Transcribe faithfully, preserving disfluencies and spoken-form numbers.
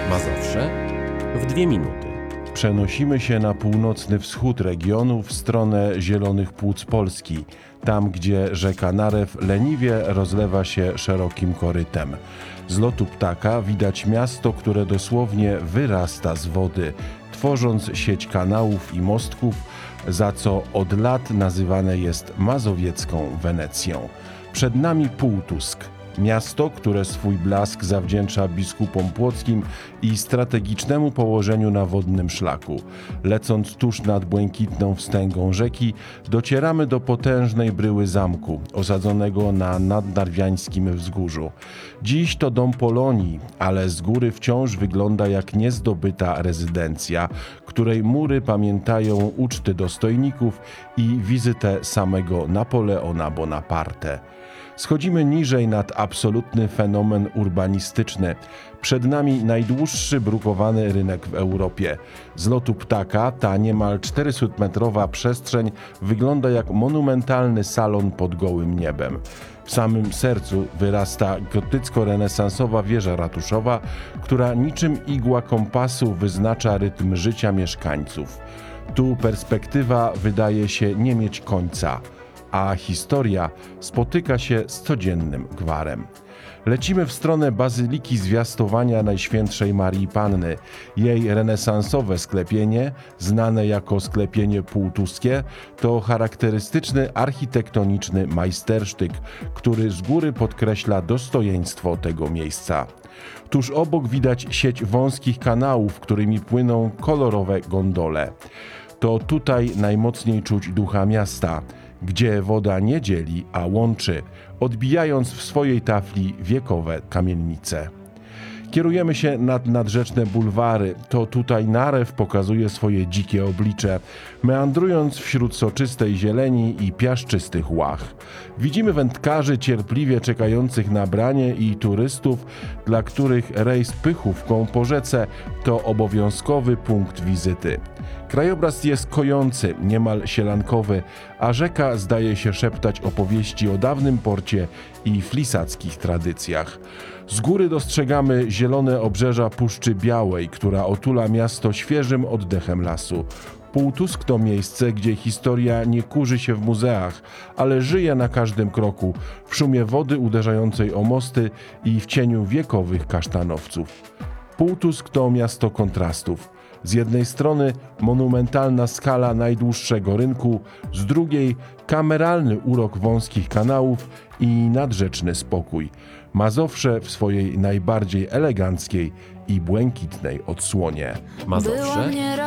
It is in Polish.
Mazowsze w dwie minuty. Przenosimy się na północny wschód regionu w stronę Zielonych Płuc Polski, tam gdzie rzeka Narew leniwie rozlewa się szerokim korytem. Z lotu ptaka widać miasto, które dosłownie wyrasta z wody, tworząc sieć kanałów i mostków, za co od lat nazywane jest mazowiecką Wenecją. Przed nami Półtusk. Miasto, które swój blask zawdzięcza biskupom płockim i strategicznemu położeniu na wodnym szlaku. Lecąc tuż nad błękitną wstęgą rzeki, docieramy do potężnej bryły zamku, osadzonego na nadnarwiańskim wzgórzu. Dziś to dom Polonii, ale z góry wciąż wygląda jak niezdobyta rezydencja, której mury pamiętają uczty dostojników i wizytę samego Napoleona Bonaparte. Schodzimy niżej nad absolutny fenomen urbanistyczny. Przed nami najdłuższy brukowany rynek w Europie. Z lotu ptaka ta niemal czterystumetrowa przestrzeń wygląda jak monumentalny salon pod gołym niebem. W samym sercu wyrasta gotycko-renesansowa wieża ratuszowa, która niczym igła kompasu wyznacza rytm życia mieszkańców. Tu perspektywa wydaje się nie mieć końca, a historia spotyka się z codziennym gwarem. Lecimy w stronę Bazyliki Zwiastowania Najświętszej Marii Panny. Jej renesansowe sklepienie, znane jako sklepienie półtuskie, to charakterystyczny architektoniczny majstersztyk, który z góry podkreśla dostojeństwo tego miejsca. Tuż obok widać sieć wąskich kanałów, którymi płyną kolorowe gondole. To tutaj najmocniej czuć ducha miasta, gdzie woda nie dzieli, a łączy, odbijając w swojej tafli wiekowe kamienice. Kierujemy się nad nadrzeczne bulwary. To tutaj Narew pokazuje swoje dzikie oblicze, meandrując wśród soczystej zieleni i piaszczystych łach. Widzimy wędkarzy cierpliwie czekających na branie i turystów, dla których rejs pychówką po rzece to obowiązkowy punkt wizyty. Krajobraz jest kojący, niemal sielankowy, a rzeka zdaje się szeptać opowieści o dawnym porcie i flisackich tradycjach. Z góry dostrzegamy zielone obrzeża Puszczy Białej, która otula miasto świeżym oddechem lasu. Półtusk to miejsce, gdzie historia nie kurzy się w muzeach, ale żyje na każdym kroku, w szumie wody uderzającej o mosty i w cieniu wiekowych kasztanowców. Półtusk to miasto kontrastów. Z jednej strony monumentalna skala najdłuższego rynku, z drugiej kameralny urok wąskich kanałów i nadrzeczny spokój. Mazowsze w swojej najbardziej eleganckiej i błękitnej odsłonie. Mazowsze